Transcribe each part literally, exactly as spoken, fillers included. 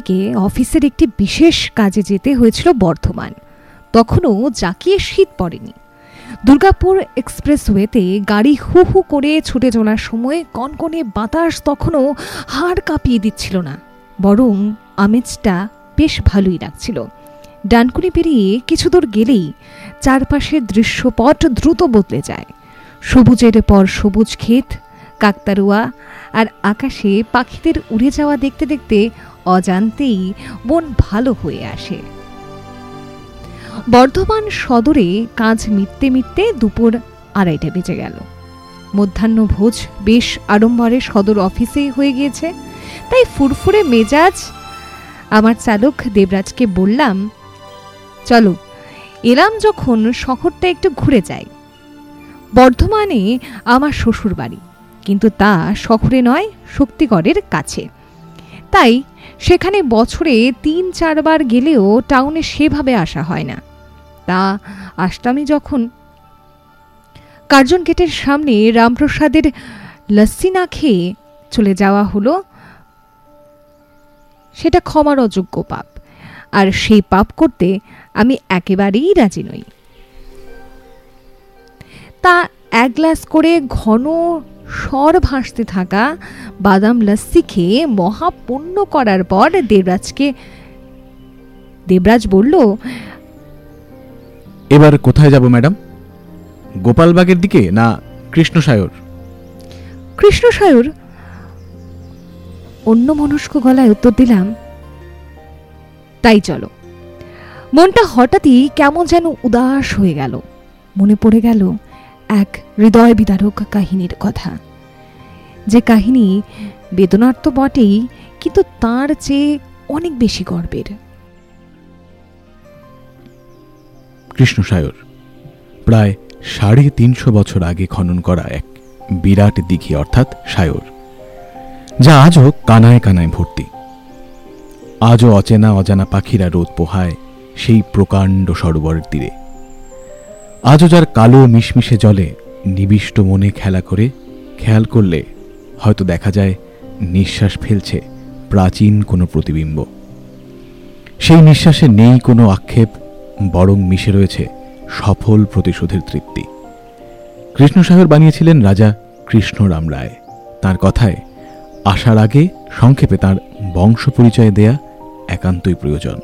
দিকে অফিসের একটি বিশেষ কাজে যেতে হয়েছিল বর্ধমান। তখনও জাকিয়ে শীত পড়েনি। দুর্গাপুর এক্সপ্রেসওয়েতে গাড়ি হু হু করে ছুটে চলার সময় কনকনে বাতাস তখনও হাড় কাঁপিয়ে দিচ্ছিল না, বরং আমেজটা বেশ ভালোই লাগছিল। ডানকুনি পেরিয়ে কিছু দূর গেলেই চারপাশের দৃশ্যপট দ্রুত বদলে যায়। সবুজের পর সবুজ ক্ষেত, কাকতারুয়া আর আকাশে পাখিদের উড়ে যাওয়া দেখতে দেখতে অজান্তেই মন ভালো হয়ে আসে। বর্ধমান সদরে কাজ মিটতে মিটতে দুপুর আড়াইটা বেজে গেল। মধ্যাহ্ন ভোজ বেশ আড়ম্বরে সদর অফিসেই হয়ে গিয়েছে। তাই ফুরফুরে মেজাজ আমার চালক দেবরাজকে বললাম, চলো এলাম যখন শহরটা একটু ঘুরে যাই। বর্ধমানে আমার শ্বশুর বাড়ি, কিন্তু তা শহরে নয়, শক্তিগড়ের কাছে। তাই সেখানে বছরে তিন চারবার গেলেও টাউনে সেভাবে আসা হয় না। তা আসতামই যখন। কার্জন গেটের সামনে রামপ্রসাদের লস্যি না খেয়ে চলে যাওয়া হলো, সেটা ক্ষমার অযোগ্য পাপ, আর সেই পাপ করতে আমি একেবারেই রাজি নই। তা এক গ্লাস করে ঘন স্বর ভাসতে থাকা বাদাম লস্যি খেয়ে মহাপুণ্য করার পর দেবরাজকে দেবরাজ বলল, এবার কোথায় যাব ম্যাডাম? গোপালবাগের দিকে না কৃষ্ণসায়র? কৃষ্ণসায়র অন্য মনস্ক গলায় উত্তর দিলাম, তাই চলো। মনটা হঠাৎই কেমন যেন উদাস হয়ে গেল। মনে পড়ে গেল এক হৃদয় বিদারক কাহিনীর কথা, যে কাহিনী বেদনার তো বটেই, কিন্তু তার চেয়ে অনেক বেশি গর্বের। কৃষ্ণসায়র প্রায় সাড়ে তিনশো বছর আগে খনন করা এক বিরাট দিঘি, অর্থাৎ সায়র, যা আজও কানায় কানায় ভর্তি। আজও অচেনা অজানা পাখিরা রোদ পোহায় সেই প্রকাণ্ড সরোবরের তীরে। আজও যার কালো মিশমিশে জলে নিবিষ্ট মনে খেলা করে খেয়াল করলে হয়তো দেখা যায় নিঃশ্বাস ফেলছে প্রাচীন কোনো প্রতিবিম্ব। সেই নিঃশ্বাসে নেই কোনো আক্ষেপ, বরং মিশে রয়েছে সফল প্রতিশোধের তৃপ্তি। কৃষ্ণসায়র বানিয়েছিলেন রাজা কৃষ্ণরাম রায়। তার কথায় আসার আগে সংক্ষেপে তার বংশ পরিচয় দেয়া একান্তই প্রয়োজন।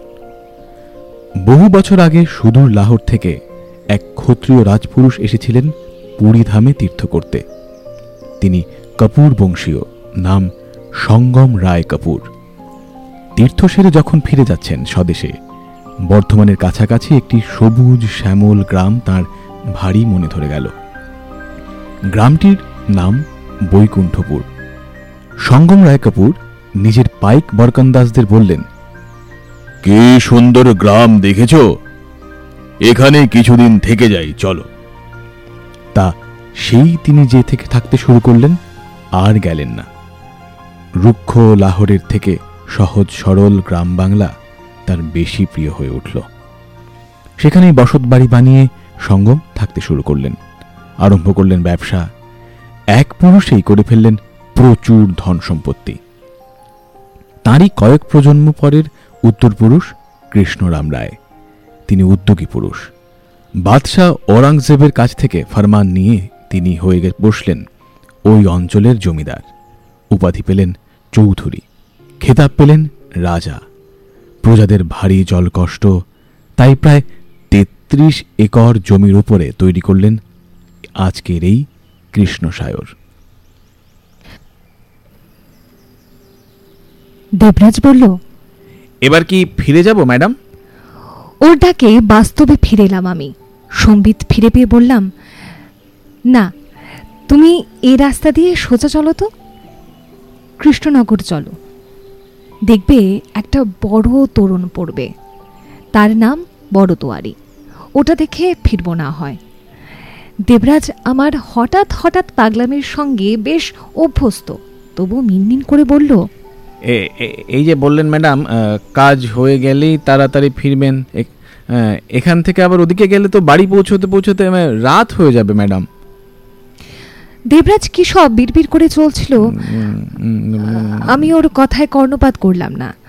বহু বছর আগে সুদূর লাহোর থেকে এক ক্ষত্রিয় রাজপুরুষ এসেছিলেন পুরীধামে তীর্থ করতে। তিনি কপুর বংশীয়, নাম সঙ্গম রায় কপুর। তীর্থ সেরে যখন ফিরে যাচ্ছেন স্বদেশে, বর্ধমানের কাছাকাছি একটি সবুজ শ্যামল গ্রাম তার ভারী মনে ধরে গেল। গ্রামটির নাম বৈকুণ্ঠপুর। সঙ্গম রায় কপুর নিজের পাইক বরকন্দাজদের বললেন, কি সুন্দর গ্রাম দেখেছ, এখানে কিছুদিন থেকে যাই চলো। তা সেই তিনি যে থেকে থাকতে শুরু করলেন, আর গেলেন না। রুক্ষ লাহোরের থেকে সহজ সরল গ্রাম বাংলা তার বেশি প্রিয় হয়ে উঠল। সেখানেই বসত বাড়ি বানিয়ে সঙ্গম থাকতে শুরু করলেন, আরম্ভ করলেন ব্যবসা। এক পুরুষেই করে ফেললেন প্রচুর ধন সম্পত্তি। তাঁরই কয়েক প্রজন্ম পরের উত্তর পুরুষ কৃষ্ণরাম রায়। তিনি উদ্যোগী পুরুষ। বাদশাহ ঔরঙ্গজেবের কাছ থেকে ফরমান নিয়ে তিনি হয়ে বসলেন ওই অঞ্চলের জমিদার। উপাধি পেলেন চৌধুরী, খেতাব পেলেন রাজা। প্রজাদের ভারী জল কষ্ট, তাই প্রায় তেত্রিশ একর জমির উপরে তৈরি করলেন আজকের এই কৃষ্ণসায়র। দেবরাজ বলল, এবার কি ফিরে যাব ম্যাডাম? ওর ডাকে বাস্তবে ফিরে এলাম আমি। সম্বিত ফিরে পেয়ে বললাম, না, তুমি এই রাস্তা দিয়ে সোজা চলো তো, কৃষ্ণনগর চলো। দেখবে একটা বড় তোরণ পড়বে, তার নাম বড়দুয়ারি। ওটা দেখে ফিরব না হয়। দেবরাজ আমার হঠাৎ হঠাৎ পাগলামির সঙ্গে বেশ অভ্যস্ত, তবু মিনমিন করে বলল, এই যে বললেন ম্যাডাম, কাজ হয়ে গেলেই তাড়াতাড়ি ফিরবেন, এখান থেকে আবার ওদিকে গেলে তো বাড়ি পৌঁছতে পৌঁছতে রাত হয়ে যাবে ম্যাডাম। দেবরাজ কি সব বিড়বিড় করে চলছিল, আমি ওর কথায় কর্ণপাত করলাম না।